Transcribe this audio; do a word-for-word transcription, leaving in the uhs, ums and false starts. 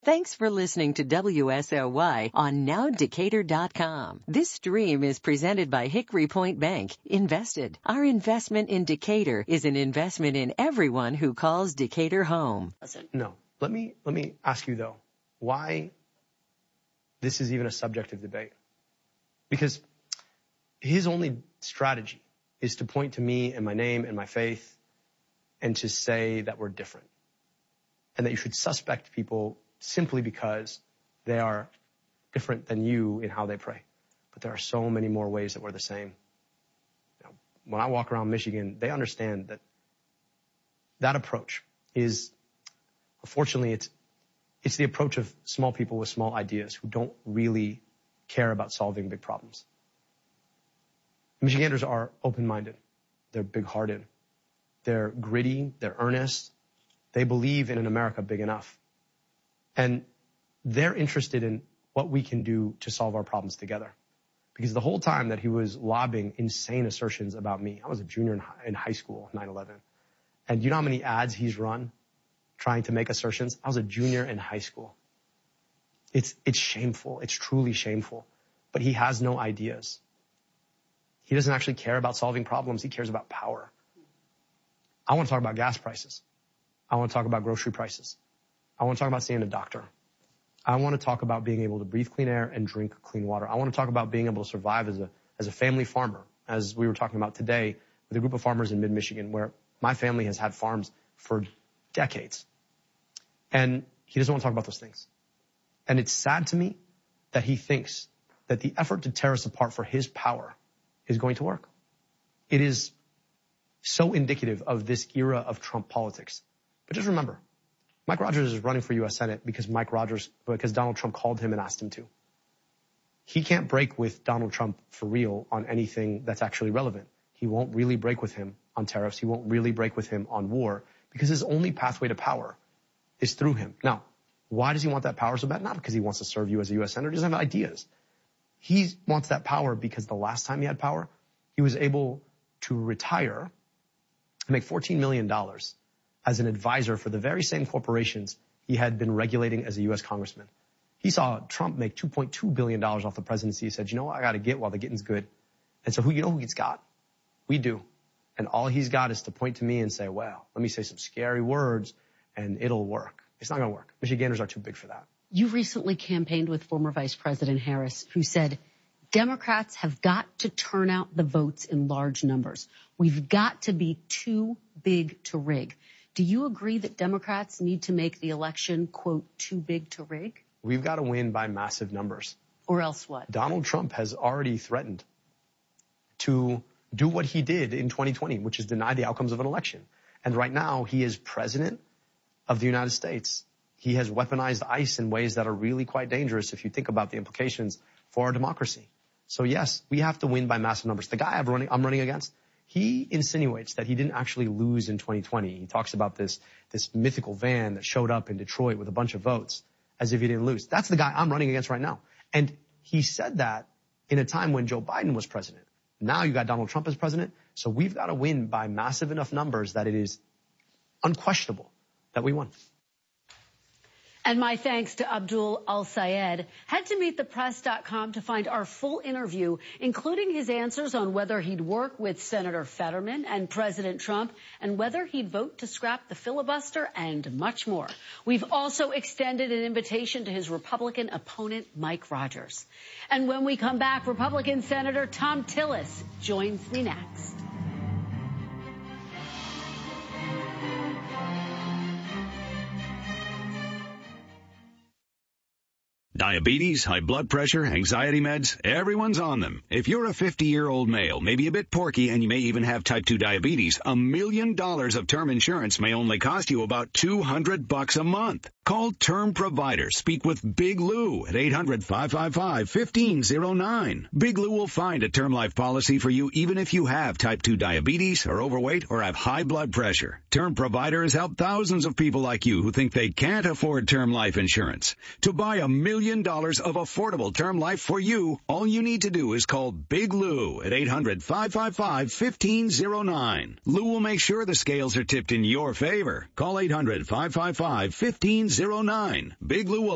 Thanks for listening to W S L Y on now decatur dot com. This stream is presented by Hickory Point Bank. Invested. Our investment in Decatur is an investment in everyone who calls Decatur home. No. Let me, let me ask you, though, why this is even a subject of debate. Because his only strategy is to point to me and my name and my faith and to say that we're different and that you should suspect people simply because they are different than you in how they pray. But there are so many more ways that we're the same. Now, when I walk around Michigan, they understand that that approach is, unfortunately, it's, it's the approach of small people with small ideas who don't really care about solving big problems. Michiganders are open-minded. They're big-hearted. They're gritty. They're earnest. They believe in an America big enough. And they're interested in what we can do to solve our problems together. Because the whole time that he was lobbing insane assertions about me, I was a junior in high, in high school, nine eleven. And you know how many ads he's run trying to make assertions? I was a junior in high school. It's, it's shameful. It's truly shameful. But he has no ideas. He doesn't actually care about solving problems. He cares about power. I want to talk about gas prices. I want to talk about grocery prices. I want to talk about seeing a doctor. I want to talk about being able to breathe clean air and drink clean water. I want to talk about being able to survive as a, as a family farmer, as we were talking about today with a group of farmers in mid-Michigan, where my family has had farms for decades. And he doesn't want to talk about those things. And it's sad to me that he thinks that the effort to tear us apart for his power is going to work. It is so indicative of this era of Trump politics. But just remember, Mike Rogers is running for U S Senate because Mike Rogers, because Donald Trump called him and asked him to. He can't break with Donald Trump for real on anything that's actually relevant. He won't really break with him on tariffs. He won't really break with him on war because his only pathway to power is through him. Now, why does he want that power so bad? Not because he wants to serve you as a U S Senator. He doesn't have ideas. He wants that power because the last time he had power, he was able to retire and make fourteen million dollars as an advisor for the very same corporations he had been regulating as a U S congressman. He saw Trump make two point two billion dollars off the presidency. He said, you know what, I got to get while the getting's good. And so who, you know who he's got? We do. And all he's got is to point to me and say, well, let me say some scary words and it'll work. It's not going to work. Michiganders are too big for that. You recently campaigned with former Vice President Harris, who said, Democrats have got to turn out the votes in large numbers. We've got to be too big to rig. Do you agree that Democrats need to make the election, quote, too big to rig? We've got to win by massive numbers. Or else what? Donald Trump has already threatened to do what he did in twenty twenty, which is deny the outcomes of an election. And right now, he is president of the United States. He has weaponized ICE in ways that are really quite dangerous if you think about the implications for our democracy. So yes, we have to win by massive numbers. The guy I'm running, I'm running against, he insinuates that he didn't actually lose in twenty twenty. He talks about this, this mythical van that showed up in Detroit with a bunch of votes as if he didn't lose. That's the guy I'm running against right now. And he said that in a time when Joe Biden was president. Now you got Donald Trump as president. So we've got to win by massive enough numbers that it is unquestionable that we won. And my thanks to Abdul Al-Sayed. Head to meet the press dot com to find our full interview, including his answers on whether he'd work with Senator Fetterman and President Trump, and whether he'd vote to scrap the filibuster, and much more. We've also extended an invitation to his Republican opponent, Mike Rogers. And when we come back, Republican Senator Thom Tillis joins me next. Diabetes, high blood pressure, anxiety meds, everyone's on them. If you're a fifty-year-old male, maybe a bit porky, and you may even have type two diabetes, a million dollars of term insurance may only cost you about two hundred bucks a month. Call Term Provider. Speak with Big Lou at eight hundred, five five five, one five zero nine. Big Lou will find a term life policy for you even if you have type two diabetes, are overweight, or have high blood pressure. Term Provider has helped thousands of people like you who think they can't afford term life insurance. To buy a million dollars of affordable term life for you, all you need to do is call Big Lou at eight hundred, five five five, one five zero nine. Lou will make sure the scales are tipped in your favor. Call eight hundred, five five five, one five zero nine. Big Lou will